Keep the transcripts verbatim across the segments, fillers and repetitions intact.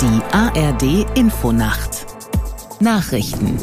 Die A R D-Infonacht. Nachrichten.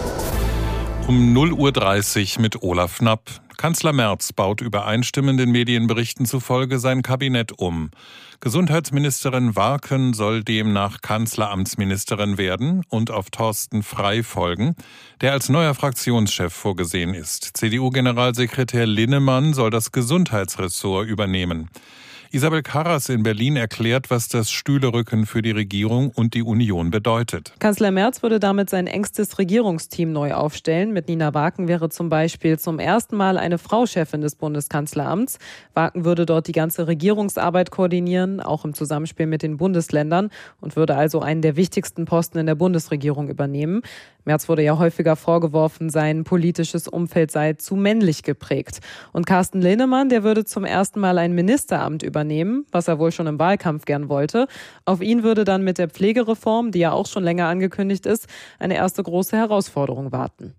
Um null Uhr dreißig mit Olaf Knapp. Kanzler Merz baut übereinstimmenden Medienberichten zufolge sein Kabinett um. Gesundheitsministerin Warken soll demnach Kanzleramtsministerin werden und auf Thorsten Frey folgen, der als neuer Fraktionschef vorgesehen ist. C D U-Generalsekretär Linnemann soll das Gesundheitsressort übernehmen. Isabel Karras in Berlin erklärt, was das Stühlerücken für die Regierung und die Union bedeutet. Kanzler Merz würde damit sein engstes Regierungsteam neu aufstellen. Mit Nina Warken wäre zum Beispiel zum ersten Mal eine Frau Chefin des Bundeskanzleramts. Warken würde dort die ganze Regierungsarbeit koordinieren, auch im Zusammenspiel mit den Bundesländern, und würde also einen der wichtigsten Posten in der Bundesregierung übernehmen. Merz wurde ja häufiger vorgeworfen, sein politisches Umfeld sei zu männlich geprägt. Und Carsten Linnemann, der würde zum ersten Mal ein Ministeramt übernehmen, was er wohl schon im Wahlkampf gern wollte. Auf ihn würde dann mit der Pflegereform, die ja auch schon länger angekündigt ist, eine erste große Herausforderung warten.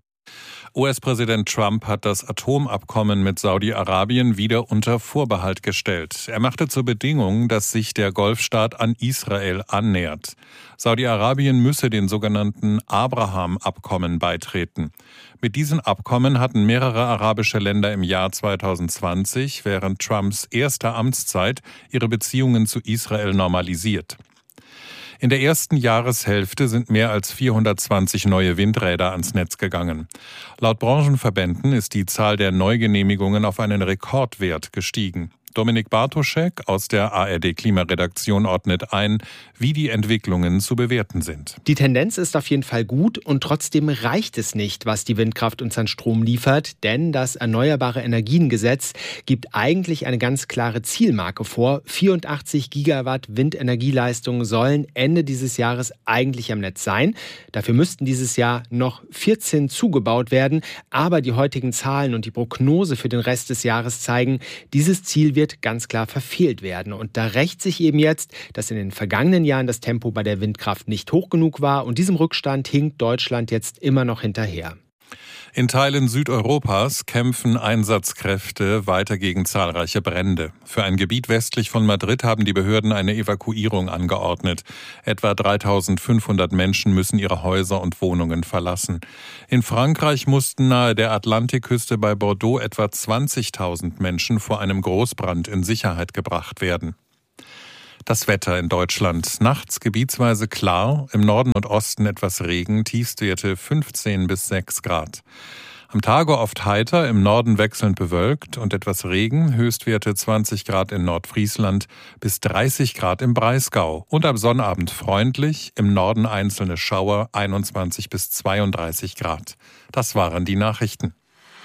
U S-Präsident Trump hat das Atomabkommen mit Saudi-Arabien wieder unter Vorbehalt gestellt. Er machte zur Bedingung, dass sich der Golfstaat an Israel annähert. Saudi-Arabien müsse den sogenannten Abraham-Abkommen beitreten. Mit diesen Abkommen hatten mehrere arabische Länder im Jahr zweitausendzwanzig während Trumps erster Amtszeit ihre Beziehungen zu Israel normalisiert. In der ersten Jahreshälfte sind mehr als vierhundertzwanzig neue Windräder ans Netz gegangen. Laut Branchenverbänden ist die Zahl der Neugenehmigungen auf einen Rekordwert gestiegen. Dominik Bartoschek aus der A R D-Klimaredaktion ordnet ein, wie die Entwicklungen zu bewerten sind. Die Tendenz ist auf jeden Fall gut und trotzdem reicht es nicht, was die Windkraft uns an Strom liefert, denn das Erneuerbare Energiengesetz gibt eigentlich eine ganz klare Zielmarke vor. vierundachtzig Gigawatt Windenergieleistung sollen Ende dieses Jahres eigentlich am Netz sein. Dafür müssten dieses Jahr noch vierzehn zugebaut werden, aber die heutigen Zahlen und die Prognose für den Rest des Jahres zeigen, dieses Ziel wird wird ganz klar verfehlt werden. Und da rächt sich eben jetzt, dass in den vergangenen Jahren das Tempo bei der Windkraft nicht hoch genug war, und diesem Rückstand hinkt Deutschland jetzt immer noch hinterher. In Teilen Südeuropas kämpfen Einsatzkräfte weiter gegen zahlreiche Brände. Für ein Gebiet westlich von Madrid haben die Behörden eine Evakuierung angeordnet. Etwa dreitausendfünfhundert Menschen müssen ihre Häuser und Wohnungen verlassen. In Frankreich mussten nahe der Atlantikküste bei Bordeaux etwa zwanzigtausend Menschen vor einem Großbrand in Sicherheit gebracht werden. Das Wetter in Deutschland. Nachts gebietsweise klar, im Norden und Osten etwas Regen, Tiefstwerte fünfzehn bis sechs Grad. Am Tage oft heiter, im Norden wechselnd bewölkt und etwas Regen, Höchstwerte zwanzig Grad in Nordfriesland bis dreißig Grad im Breisgau. Und am Sonnabend freundlich, im Norden einzelne Schauer, einundzwanzig bis zweiunddreißig Grad. Das waren die Nachrichten.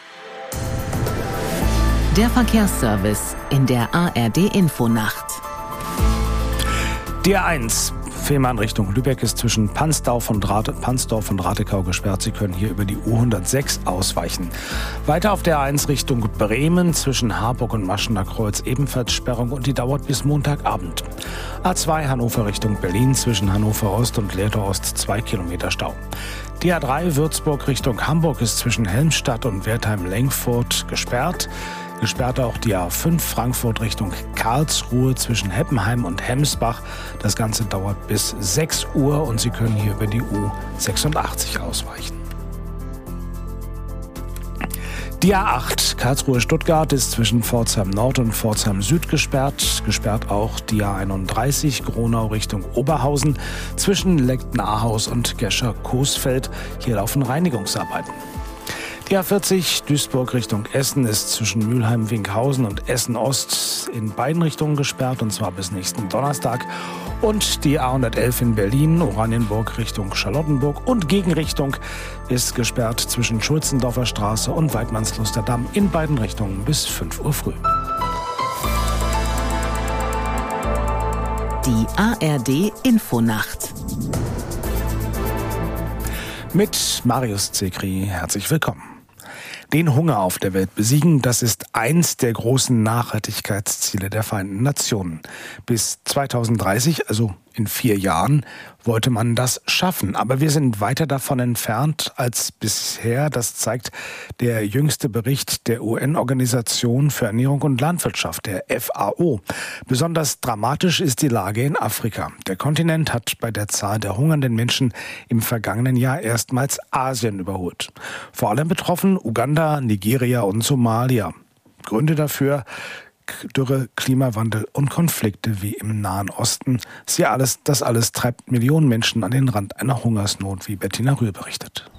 Der Verkehrsservice in der A R D-Infonacht. Die A eins, Fehmarn Richtung Lübeck, ist zwischen Pansdorf und, Rate, Pansdorf und Ratekau gesperrt. Sie können hier über die U hundertsechs ausweichen. Weiter auf der A eins Richtung Bremen, zwischen Harburg und Maschener Kreuz ebenfalls Sperrung, und die dauert bis Montagabend. A zwei Hannover Richtung Berlin, zwischen Hannover Ost und Lehrter Ost zwei Kilometer Stau. Die A drei Würzburg Richtung Hamburg ist zwischen Helmstadt und Wertheim-Lengfurt gesperrt. Gesperrt auch die A fünf Frankfurt Richtung Karlsruhe zwischen Heppenheim und Hemsbach. Das Ganze dauert bis sechs Uhr und Sie können hier über die U sechsundachtzig ausweichen. Die A acht Karlsruhe-Stuttgart ist zwischen Pforzheim Nord und Pforzheim Süd gesperrt. Gesperrt auch die A einunddreißig Gronau Richtung Oberhausen zwischen Leckten-Ahaus und Gescher-Coesfeld. Hier laufen Reinigungsarbeiten. Die A vierzig Duisburg Richtung Essen ist zwischen Mülheim-Winkhausen und Essen-Ost in beiden Richtungen gesperrt, und zwar bis nächsten Donnerstag. Und die A hundertelf in Berlin, Oranienburg Richtung Charlottenburg und Gegenrichtung ist gesperrt zwischen Schulzendorfer Straße und Weidmannslusterdamm in beiden Richtungen bis fünf Uhr früh. Die A R D-Infonacht. Mit Marius Zekri, herzlich willkommen. Den Hunger auf der Welt besiegen, das ist eins der großen Nachhaltigkeitsziele der Vereinten Nationen. Bis zweitausenddreißig, also In vier Jahren wollte man das schaffen. Aber wir sind weiter davon entfernt als bisher. Das zeigt der jüngste Bericht der U N-Organisation für Ernährung und Landwirtschaft, der F A O. Besonders dramatisch ist die Lage in Afrika. Der Kontinent hat bei der Zahl der hungernden Menschen im vergangenen Jahr erstmals Asien überholt. Vor allem betroffen Uganda, Nigeria und Somalia. Gründe dafür: Dürre, Klimawandel und Konflikte wie im Nahen Osten. Sie alles, das alles treibt Millionen Menschen an den Rand einer Hungersnot, wie Bettina Rühl berichtet.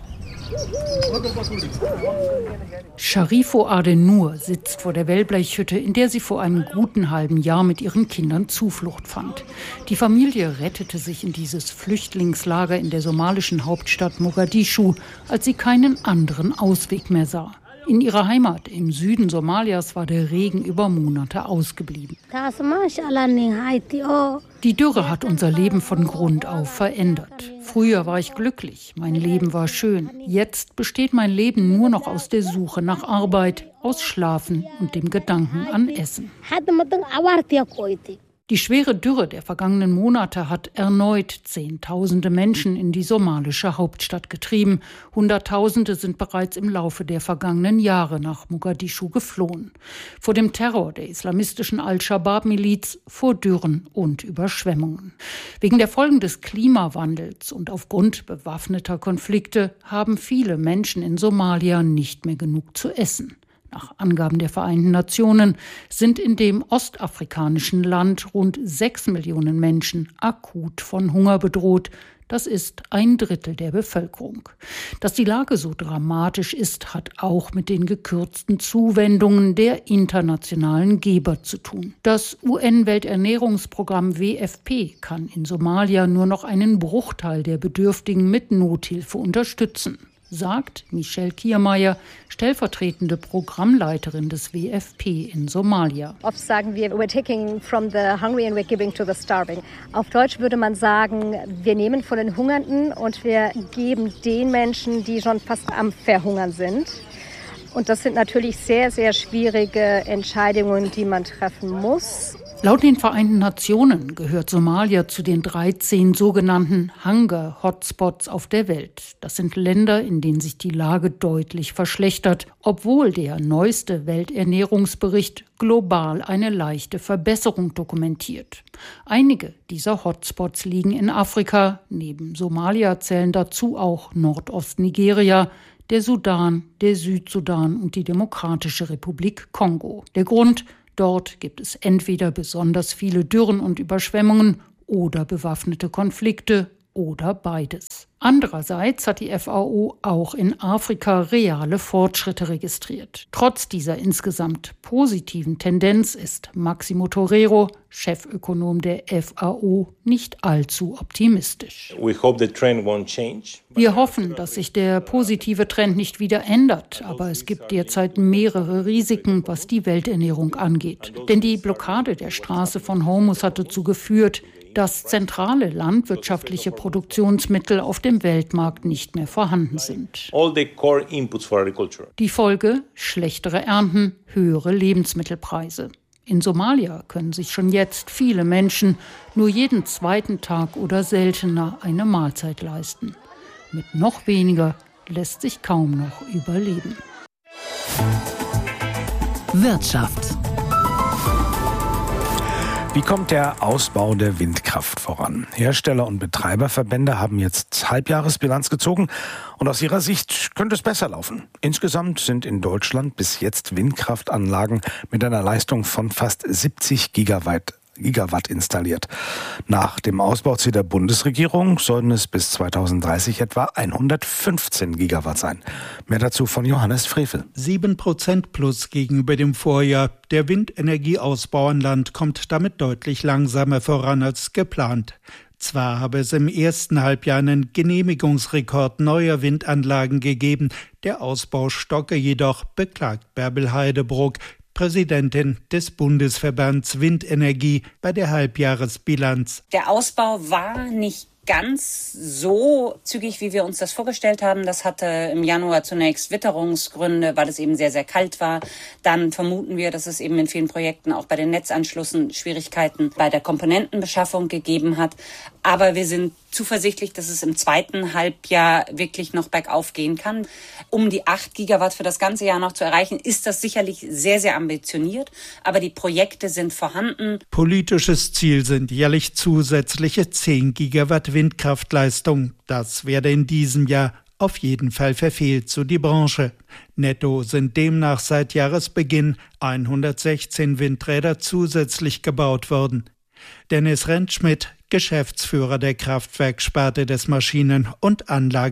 Sharifo Adenur sitzt vor der Wellblechhütte, in der sie vor einem guten halben Jahr mit ihren Kindern Zuflucht fand. Die Familie rettete sich in dieses Flüchtlingslager in der somalischen Hauptstadt Mogadischu, als sie keinen anderen Ausweg mehr sah. In ihrer Heimat im Süden Somalias war der Regen über Monate ausgeblieben. Die Dürre hat unser Leben von Grund auf verändert. Früher war ich glücklich, mein Leben war schön. Jetzt besteht mein Leben nur noch aus der Suche nach Arbeit, aus Schlafen und dem Gedanken an Essen. Die schwere Dürre der vergangenen Monate hat erneut Zehntausende Menschen in die somalische Hauptstadt getrieben. Hunderttausende sind bereits im Laufe der vergangenen Jahre nach Mogadischu geflohen. Vor dem Terror der islamistischen Al-Shabaab-Miliz, vor Dürren und Überschwemmungen. Wegen der Folgen des Klimawandels und aufgrund bewaffneter Konflikte haben viele Menschen in Somalia nicht mehr genug zu essen. Nach Angaben der Vereinten Nationen sind in dem ostafrikanischen Land rund sechs Millionen Menschen akut von Hunger bedroht. Das ist ein Drittel der Bevölkerung. Dass die Lage so dramatisch ist, hat auch mit den gekürzten Zuwendungen der internationalen Geber zu tun. Das U N-Welternährungsprogramm W F P kann in Somalia nur noch einen Bruchteil der Bedürftigen mit Nothilfe unterstützen, sagt Michelle Kiermeier, stellvertretende Programmleiterin des W F P in Somalia. Oft sagen wir, we're taking from the hungry and we're giving to the starving. Auf Deutsch würde man sagen, wir nehmen von den Hungernden und wir geben den Menschen, die schon fast am Verhungern sind. Und das sind natürlich sehr, sehr schwierige Entscheidungen, die man treffen muss. Laut den Vereinten Nationen gehört Somalia zu den dreizehn sogenannten Hunger-Hotspots auf der Welt. Das sind Länder, in denen sich die Lage deutlich verschlechtert, obwohl der neueste Welternährungsbericht global eine leichte Verbesserung dokumentiert. Einige dieser Hotspots liegen in Afrika. Neben Somalia zählen dazu auch Nordost-Nigeria, der Sudan, der Südsudan und die Demokratische Republik Kongo. Der Grund: dort gibt es entweder besonders viele Dürren und Überschwemmungen oder bewaffnete Konflikte oder beides. Andererseits hat die F A O auch in Afrika reale Fortschritte registriert. Trotz dieser insgesamt positiven Tendenz ist Maximo Torero, Chefökonom der F A O, nicht allzu optimistisch. Wir hoffen, dass sich der positive Trend nicht wieder ändert, aber es gibt derzeit mehrere Risiken, was die Welternährung angeht. Denn die Blockade der Straße von Hormuz hat dazu geführt, dass zentrale landwirtschaftliche Produktionsmittel auf dem Weltmarkt nicht mehr vorhanden sind. Die Folge: schlechtere Ernten, höhere Lebensmittelpreise. In Somalia können sich schon jetzt viele Menschen nur jeden zweiten Tag oder seltener eine Mahlzeit leisten. Mit noch weniger lässt sich kaum noch überleben. Wirtschaft. Wie kommt der Ausbau der Windkraft voran? Hersteller- und Betreiberverbände haben jetzt Halbjahresbilanz gezogen und aus ihrer Sicht könnte es besser laufen. Insgesamt sind in Deutschland bis jetzt Windkraftanlagen mit einer Leistung von fast siebzig Gigawatt Gigawatt installiert. Nach dem Ausbauziel der Bundesregierung sollen es bis zweitausenddreißig etwa hundertfünfzehn Gigawatt sein. Mehr dazu von Johannes Frevel. Sieben Prozent plus gegenüber dem Vorjahr. Der Windenergieausbau an Land kommt damit deutlich langsamer voran als geplant. Zwar habe es im ersten Halbjahr einen Genehmigungsrekord neuer Windanlagen gegeben, der Ausbau stocke jedoch, beklagt Bärbel Heidebruck, Präsidentin des Bundesverbands Windenergie, bei der Halbjahresbilanz. Der Ausbau war nicht ganz so zügig, wie wir uns das vorgestellt haben. Das hatte im Januar zunächst Witterungsgründe, weil es eben sehr, sehr kalt war. Dann vermuten wir, dass es eben in vielen Projekten auch bei den Netzanschlüssen Schwierigkeiten bei der Komponentenbeschaffung gegeben hat. Aber wir sind zuversichtlich, dass es im zweiten Halbjahr wirklich noch bergauf gehen kann. Um die acht Gigawatt für das ganze Jahr noch zu erreichen, ist das sicherlich sehr, sehr ambitioniert. Aber die Projekte sind vorhanden. Politisches Ziel sind jährlich zusätzliche zehn Gigawatt Windkraftleistung. Das werde in diesem Jahr auf jeden Fall verfehlt, so die Branche. Netto sind demnach seit Jahresbeginn hundertsechzehn Windräder zusätzlich gebaut worden. Dennis Rentschmidt, Geschäftsführer der Kraftwerksparte des Maschinen- und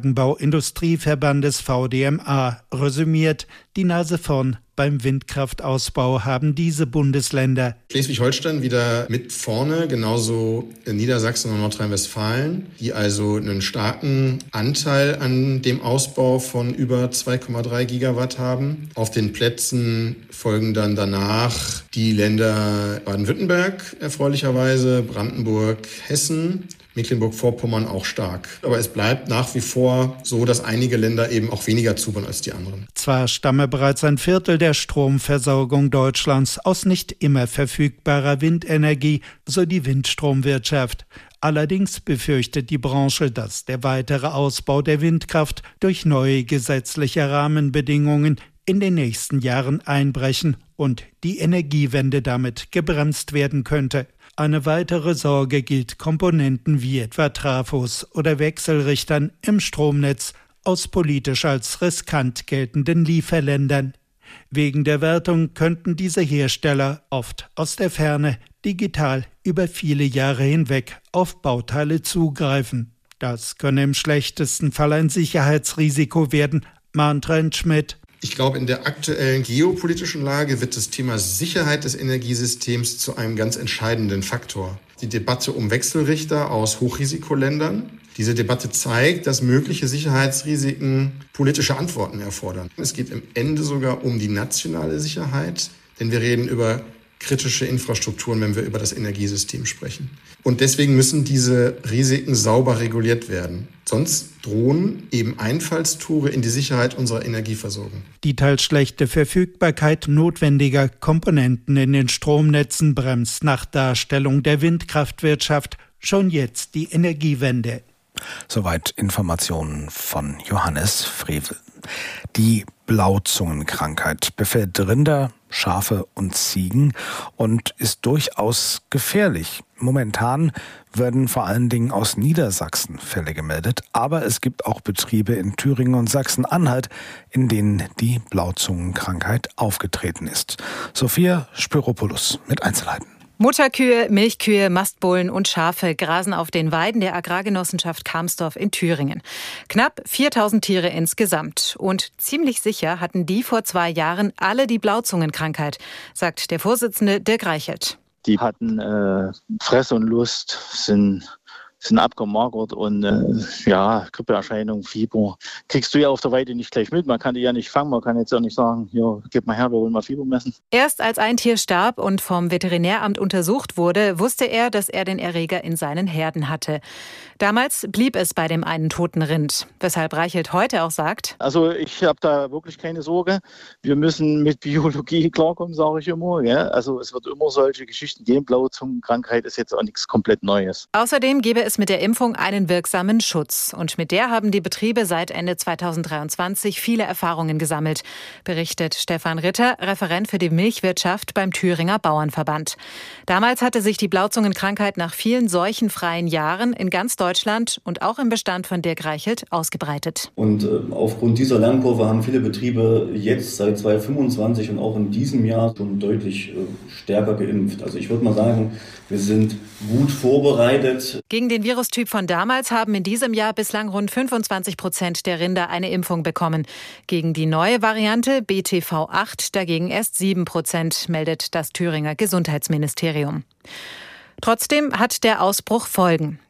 Anlagenbau-Industrieverbandes V D M A, resümiert: Die Nase vorn beim Windkraftausbau haben diese Bundesländer. Schleswig-Holstein wieder mit vorne, genauso Niedersachsen und Nordrhein-Westfalen, die also einen starken Anteil an dem Ausbau von über zwei Komma drei Gigawatt haben. Auf den Plätzen folgen dann danach die Länder Baden-Württemberg erfreulicherweise, Brandenburg, Hessen, Mecklenburg-Vorpommern auch stark. Aber es bleibt nach wie vor so, dass einige Länder eben auch weniger zubauen als die anderen. Zwar stamme bereits ein Viertel der Stromversorgung Deutschlands aus nicht immer verfügbarer Windenergie, so die Windstromwirtschaft. Allerdings befürchtet die Branche, dass der weitere Ausbau der Windkraft durch neue gesetzliche Rahmenbedingungen in den nächsten Jahren einbrechen und die Energiewende damit gebremst werden könnte. Eine weitere Sorge gilt Komponenten wie etwa Trafos oder Wechselrichtern im Stromnetz aus politisch als riskant geltenden Lieferländern. Wegen der Wertung könnten diese Hersteller oft aus der Ferne digital über viele Jahre hinweg auf Bauteile zugreifen. Das könne im schlechtesten Fall ein Sicherheitsrisiko werden, mahnt Rentschmidt. Ich glaube, in der aktuellen geopolitischen Lage wird das Thema Sicherheit des Energiesystems zu einem ganz entscheidenden Faktor. Die Debatte um Wechselrichter aus Hochrisikoländern. Diese Debatte zeigt, dass mögliche Sicherheitsrisiken politische Antworten erfordern. Es geht am Ende sogar um die nationale Sicherheit, denn wir reden über kritische Infrastrukturen, wenn wir über das Energiesystem sprechen. Und deswegen müssen diese Risiken sauber reguliert werden. Sonst drohen eben Einfallstore in die Sicherheit unserer Energieversorgung. Die teils schlechte Verfügbarkeit notwendiger Komponenten in den Stromnetzen bremst nach Darstellung der Windkraftwirtschaft schon jetzt die Energiewende. Soweit Informationen von Johannes Frevel. Die Blauzungenkrankheit befällt Rinder, Schafe und Ziegen und ist durchaus gefährlich. Momentan werden vor allen Dingen aus Niedersachsen Fälle gemeldet, aber es gibt auch Betriebe in Thüringen und Sachsen-Anhalt, in denen die Blauzungenkrankheit aufgetreten ist. Sophia Spyropoulos mit Einzelheiten. Mutterkühe, Milchkühe, Mastbullen und Schafe grasen auf den Weiden der Agrargenossenschaft Kamsdorf in Thüringen. Knapp viertausend Tiere insgesamt. Und ziemlich sicher hatten die vor zwei Jahren alle die Blauzungenkrankheit, sagt der Vorsitzende Dirk Reichelt. Die hatten äh, Fress und Lust, sind, sind abgemagert und äh, ja, Grippeerscheinungen, Fieber. Kriegst du ja auf der Weide nicht gleich mit. Man kann die ja nicht fangen. Man kann jetzt auch nicht sagen, hier, gib mal her, wir wollen mal Fieber messen. Erst als ein Tier starb und vom Veterinäramt untersucht wurde, wusste er, dass er den Erreger in seinen Herden hatte. Damals blieb es bei dem einen toten Rind, weshalb Reichelt heute auch sagt: Also ich habe da wirklich keine Sorge. Wir müssen mit Biologie klarkommen, sage ich immer. Ja? Also es wird immer solche Geschichten geben. Blauzungenkrankheit ist jetzt auch nichts komplett Neues. Außerdem gebe es mit der Impfung einen wirksamen Schutz. Und mit der haben die Betriebe seit Ende zweitausenddreiundzwanzig viele Erfahrungen gesammelt, berichtet Stefan Ritter, Referent für die Milchwirtschaft beim Thüringer Bauernverband. Damals hatte sich die Blauzungenkrankheit nach vielen seuchenfreien Jahren in ganz Deutschland Deutschland und auch im Bestand von Dirk Reichelt ausgebreitet. Und äh, aufgrund dieser Lernkurve haben viele Betriebe jetzt seit zweitausendfünfundzwanzig und auch in diesem Jahr schon deutlich äh, stärker geimpft. Also ich würde mal sagen, wir sind gut vorbereitet. Gegen den Virustyp von damals haben in diesem Jahr bislang rund fünfundzwanzig Prozent der Rinder eine Impfung bekommen. Gegen die neue Variante B T V acht dagegen erst sieben Prozent, meldet das Thüringer Gesundheitsministerium. Trotzdem hat der Ausbruch Folgen.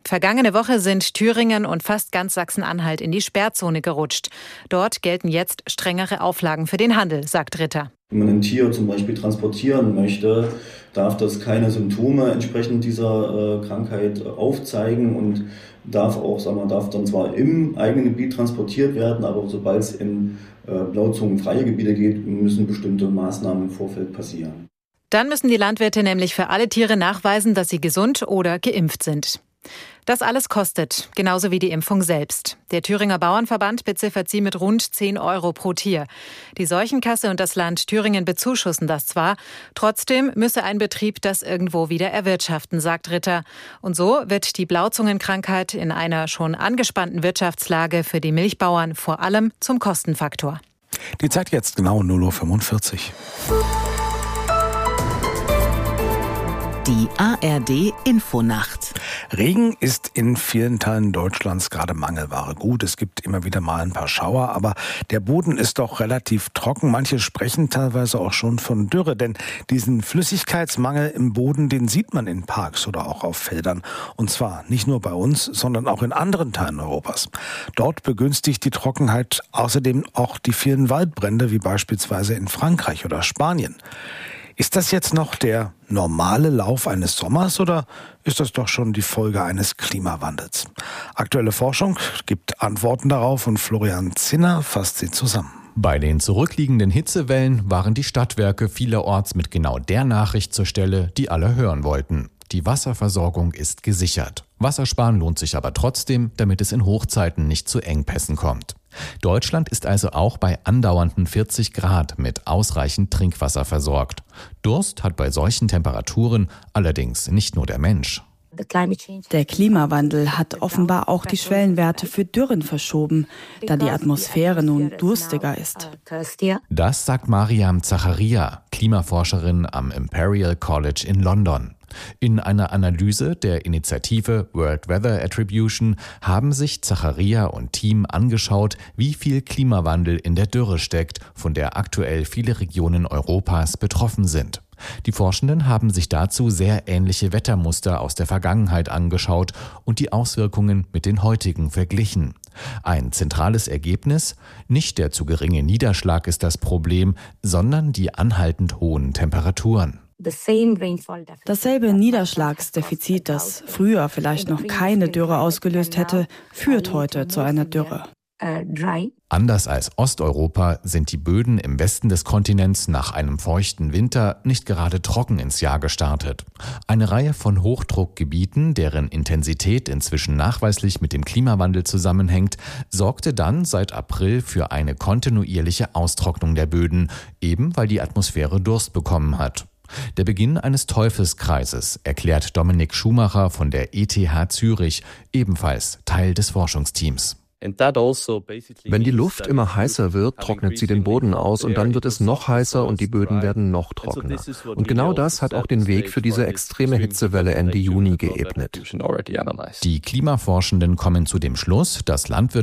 Vergangene Woche sind Thüringen und fast ganz Sachsen-Anhalt in die Sperrzone gerutscht. Dort gelten jetzt strengere Auflagen für den Handel, sagt Ritter. Wenn man ein Tier zum Beispiel transportieren möchte, darf das keine Symptome entsprechend dieser äh, Krankheit aufzeigen und darf auch, sagen wir, darf dann zwar im eigenen Gebiet transportiert werden, aber sobald es in äh, blauzungenfreie Gebiete geht, müssen bestimmte Maßnahmen im Vorfeld passieren. Dann müssen die Landwirte nämlich für alle Tiere nachweisen, dass sie gesund oder geimpft sind. Das alles kostet, genauso wie die Impfung selbst. Der Thüringer Bauernverband beziffert sie mit rund zehn Euro pro Tier. Die Seuchenkasse und das Land Thüringen bezuschussen das zwar, trotzdem müsse ein Betrieb das irgendwo wieder erwirtschaften, sagt Ritter. Und so wird die Blauzungenkrankheit in einer schon angespannten Wirtschaftslage für die Milchbauern vor allem zum Kostenfaktor. Die Zeit jetzt genau null Uhr fünfundvierzig. Die A R D-Infonacht. Regen ist in vielen Teilen Deutschlands gerade Mangelware. Gut, es gibt immer wieder mal ein paar Schauer, aber der Boden ist doch relativ trocken. Manche sprechen teilweise auch schon von Dürre, denn diesen Flüssigkeitsmangel im Boden, den sieht man in Parks oder auch auf Feldern. Und zwar nicht nur bei uns, sondern auch in anderen Teilen Europas. Dort begünstigt die Trockenheit außerdem auch die vielen Waldbrände, wie beispielsweise in Frankreich oder Spanien. Ist das jetzt noch der normale Lauf eines Sommers oder ist das doch schon die Folge eines Klimawandels? Aktuelle Forschung gibt Antworten darauf und Florian Zinner fasst sie zusammen. Bei den zurückliegenden Hitzewellen waren die Stadtwerke vielerorts mit genau der Nachricht zur Stelle, die alle hören wollten. Die Wasserversorgung ist gesichert. Wassersparen lohnt sich aber trotzdem, damit es in Hochzeiten nicht zu Engpässen kommt. Deutschland ist also auch bei andauernden vierzig Grad mit ausreichend Trinkwasser versorgt. Durst hat bei solchen Temperaturen allerdings nicht nur der Mensch. Der Klimawandel hat offenbar auch die Schwellenwerte für Dürren verschoben, da die Atmosphäre nun durstiger ist. Das sagt Mariam Zacharia, Klimaforscherin am Imperial College in London. In einer Analyse der Initiative World Weather Attribution haben sich Zacharia und Team angeschaut, wie viel Klimawandel in der Dürre steckt, von der aktuell viele Regionen Europas betroffen sind. Die Forschenden haben sich dazu sehr ähnliche Wettermuster aus der Vergangenheit angeschaut und die Auswirkungen mit den heutigen verglichen. Ein zentrales Ergebnis: Nicht der zu geringe Niederschlag ist das Problem, sondern die anhaltend hohen Temperaturen. Dasselbe Niederschlagsdefizit, das früher vielleicht noch keine Dürre ausgelöst hätte, führt heute zu einer Dürre. Anders als Osteuropa sind die Böden im Westen des Kontinents nach einem feuchten Winter nicht gerade trocken ins Jahr gestartet. Eine Reihe von Hochdruckgebieten, deren Intensität inzwischen nachweislich mit dem Klimawandel zusammenhängt, sorgte dann seit April für eine kontinuierliche Austrocknung der Böden, eben weil die Atmosphäre Durst bekommen hat. Der Beginn eines Teufelskreises, erklärt Dominik Schumacher von der E T H Zürich, ebenfalls Teil des Forschungsteams. Wenn die Luft immer heißer wird, trocknet sie den Boden aus und dann wird es noch heißer und die Böden werden noch trockener. Und genau das hat auch den Weg für diese extreme Hitzewelle Ende Juni geebnet. Die Klimaforschenden kommen zu dem Schluss, dass Landwirte